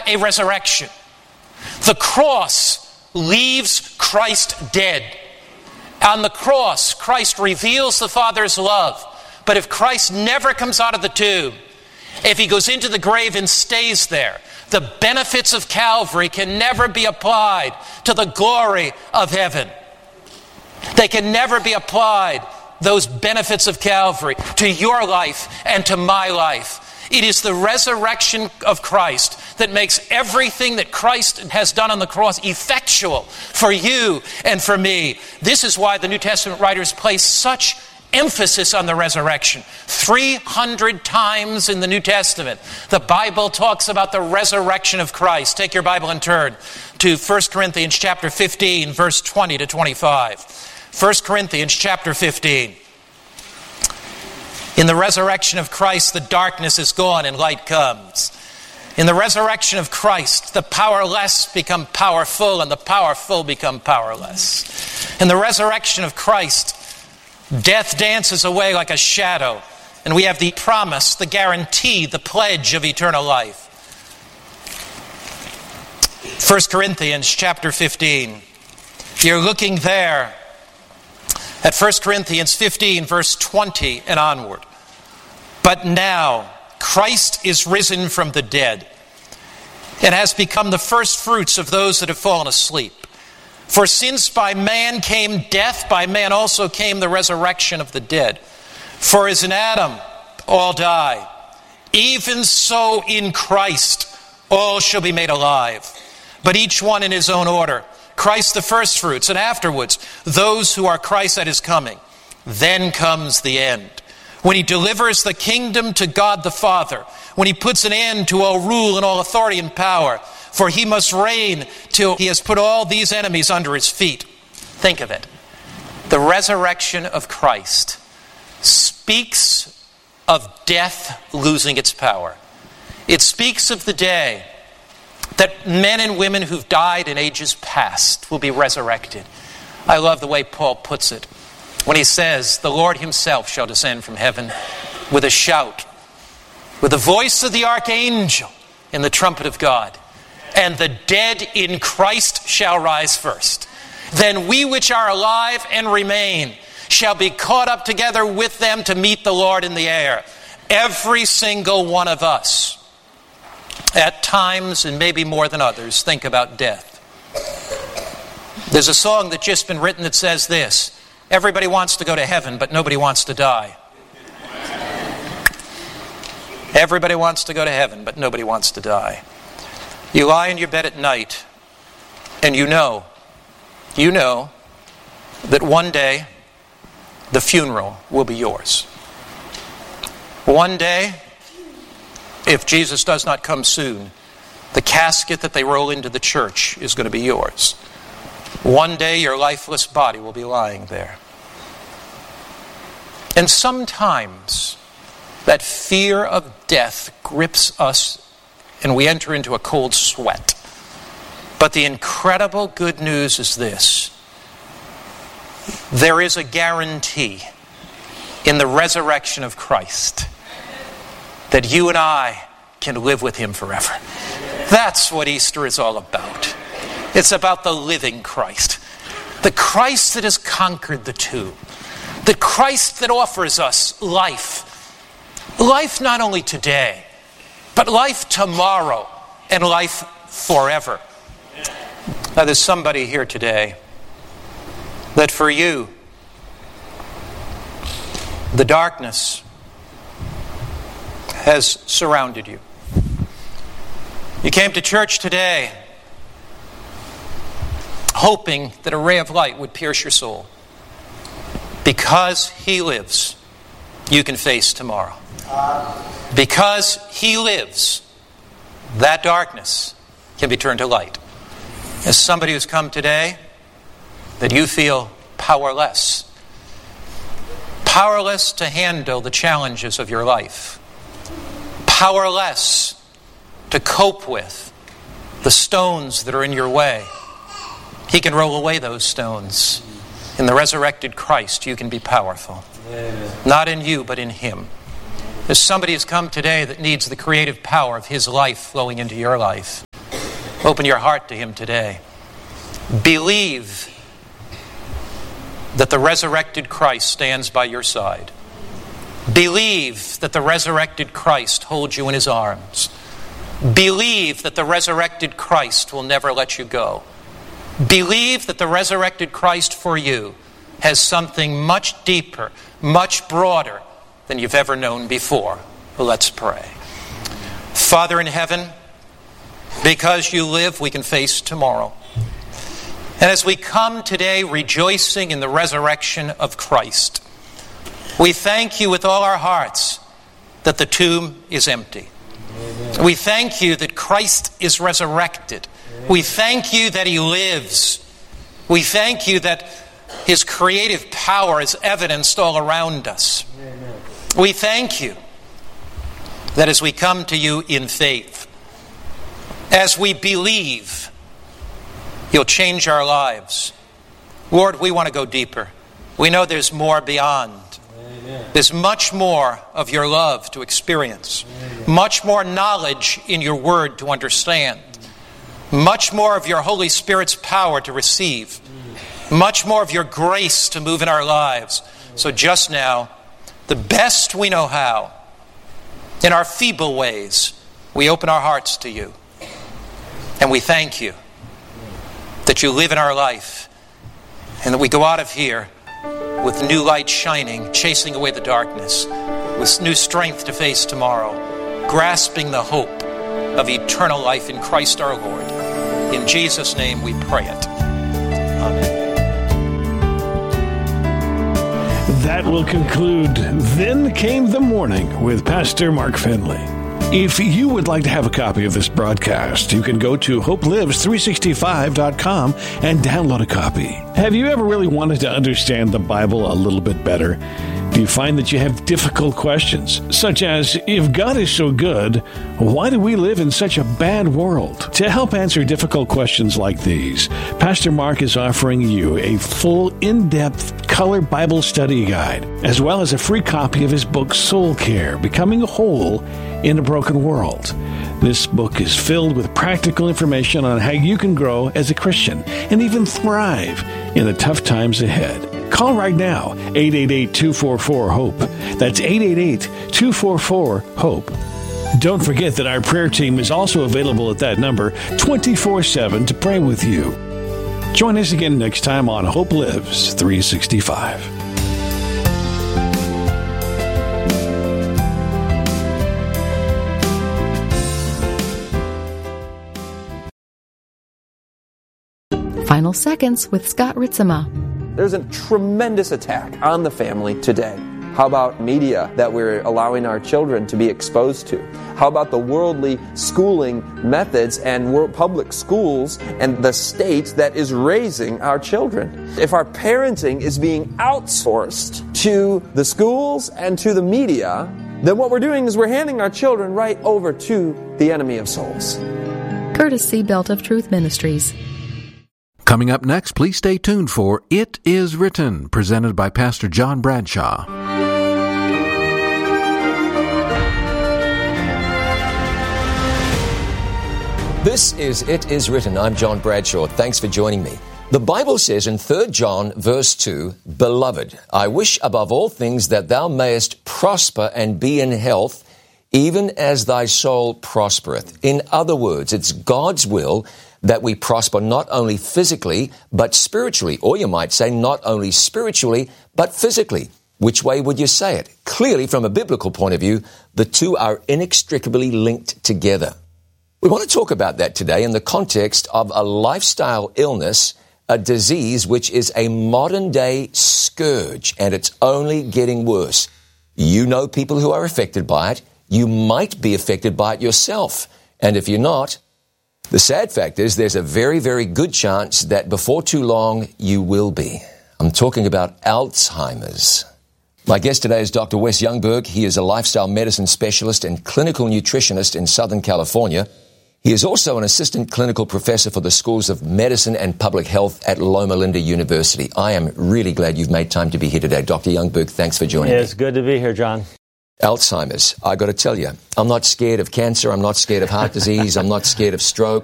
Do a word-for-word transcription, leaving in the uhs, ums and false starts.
a resurrection. The cross leaves Christ dead. On the cross, Christ reveals the Father's love. But if Christ never comes out of the tomb, if he goes into the grave and stays there, the benefits of Calvary can never be applied to the glory of heaven. They can never be applied, those benefits of Calvary, to your life and to my life. It is the resurrection of Christ that makes everything that Christ has done on the cross effectual for you and for me. This is why the New Testament writers place such emphasis on the resurrection. three hundred times in the New Testament, the Bible talks about the resurrection of Christ. Take your Bible and turn to First Corinthians chapter fifteen, verse twenty to twenty-five. First Corinthians chapter fifteen. In the resurrection of Christ, the darkness is gone and light comes. In the resurrection of Christ, the powerless become powerful and the powerful become powerless. In the resurrection of Christ, death dances away like a shadow, and we have the promise, the guarantee, the pledge of eternal life. First Corinthians chapter fifteen. You're looking there at First Corinthians fifteen, verse twenty and onward. But now Christ is risen from the dead and has become the first fruits of those that have fallen asleep. For since by man came death, by man also came the resurrection of the dead. For as in Adam all die, even so in Christ all shall be made alive, but each one in his own order. Christ the first fruits, and afterwards those who are Christ at his coming. Then comes the end, when he delivers the kingdom to God the Father, when he puts an end to all rule and all authority and power. For he must reign till he has put all these enemies under his feet. Think of it. The resurrection of Christ speaks of death losing its power. It speaks of the day that men and women who've died in ages past will be resurrected. I love the way Paul puts it when he says, the Lord himself shall descend from heaven with a shout, with the voice of the archangel and the trumpet of God. And the dead in Christ shall rise first. Then we which are alive and remain shall be caught up together with them to meet the Lord in the air. Every single one of us, at times and maybe more than others, think about death. There's a song that's just been written that says this: everybody wants to go to heaven, but nobody wants to die. Everybody wants to go to heaven, but nobody wants to die. You lie in your bed at night, and you know, you know that one day the funeral will be yours. One day, if Jesus does not come soon, the casket that they roll into the church is going to be yours. One day your lifeless body will be lying there. And sometimes that fear of death grips us and we enter into a cold sweat. But the incredible good news is this: there is a guarantee in the resurrection of Christ that you and I can live with him forever. That's what Easter is all about. It's about the living Christ. The Christ that has conquered the tomb. The Christ that offers us life. Life not only today, but life tomorrow and life forever. Now there's somebody here today that for you, the darkness has surrounded you. You came to church today hoping that a ray of light would pierce your soul. Because he lives, you can face tomorrow. Because he lives, that darkness can be turned to light. As somebody who's come today, that you feel powerless. Powerless to handle the challenges of your life. Powerless to cope with the stones that are in your way. He can roll away those stones. In the resurrected Christ, you can be powerful. Amen. Not in you, but in him. There's somebody who's come today that needs the creative power of his life flowing into your life. Open your heart to Him today. Believe that the resurrected Christ stands by your side. Believe that the resurrected Christ holds you in His arms. Believe that the resurrected Christ will never let you go. Believe that the resurrected Christ for you has something much deeper, much broader than you've ever known before. Let's pray. Father in heaven, because you live, we can face tomorrow. And as we come today rejoicing in the resurrection of Christ, we thank you with all our hearts that the tomb is empty. Amen. We thank you that Christ is resurrected. Amen. We thank you that He lives. We thank you that His creative power is evidenced all around us. Amen. We thank you that as we come to you in faith, as we believe, you'll change our lives. Lord, we want to go deeper. We know there's more beyond. Amen. There's much more of your love to experience. Amen. Much more knowledge in your word to understand. Much more of your Holy Spirit's power to receive. Much more of your grace to move in our lives. So just now, the best we know how, in our feeble ways, we open our hearts to you. And we thank you that you live in our life and that we go out of here with new light shining, chasing away the darkness, with new strength to face tomorrow, grasping the hope of eternal life in Christ our Lord. In Jesus' name we pray it. Amen. That will conclude Then Came the Morning with Pastor Mark Finley. If you would like to have a copy of this broadcast, you can go to hope lives three sixty-five dot com and download a copy. Have you ever really wanted to understand the Bible a little bit better? Do you find that you have difficult questions, such as, if God is so good, why do we live in such a bad world? To help answer difficult questions like these, Pastor Mark is offering you a full, in-depth color Bible study guide, as well as a free copy of his book, Soul Care, Becoming Whole in a Broken World. This book is filled with practical information on how you can grow as a Christian and even thrive in the tough times ahead. Call right now, eight eight eight, two four four, HOPE. That's eight eight eight, two four four, HOPE. Don't forget that our prayer team is also available at that number twenty-four seven to pray with you. Join us again next time on Hope Lives three sixty-five. Final Seconds with Scott Ritzema. There's a tremendous attack on the family today. How about media that we're allowing our children to be exposed to? How about the worldly schooling methods and world public schools and the state that is raising our children? If our parenting is being outsourced to the schools and to the media, then what we're doing is we're handing our children right over to the enemy of souls. Courtesy Belt of Truth Ministries. Coming up next, please stay tuned for It Is Written, presented by Pastor John Bradshaw. This is It Is Written. I'm John Bradshaw. Thanks for joining me. The Bible says in Third John verse two, Beloved, I wish above all things that thou mayest prosper and be in health, even as thy soul prospereth. In other words, it's God's will that we prosper not only physically, but spiritually. Or you might say not only spiritually, but physically. Which way would you say it? Clearly, from a biblical point of view, the two are inextricably linked together. We want to talk about that today in the context of a lifestyle illness, a disease which is a modern-day scourge, and it's only getting worse. You know people who are affected by it. You might be affected by it yourself. And if you're not, the sad fact is there's a very, very good chance that before too long you will be. I'm talking about Alzheimer's. My guest today is Doctor Wes Youngberg. He is a lifestyle medicine specialist and clinical nutritionist in Southern California. He is also an assistant clinical professor for the Schools of Medicine and Public Health at Loma Linda University. I am really glad you've made time to be here today. Doctor Youngberg, thanks for joining yeah, me. It's good to be here, John. Alzheimer's. I got to tell you, I'm not scared of cancer. I'm not scared of heart disease. I'm not scared of stroke.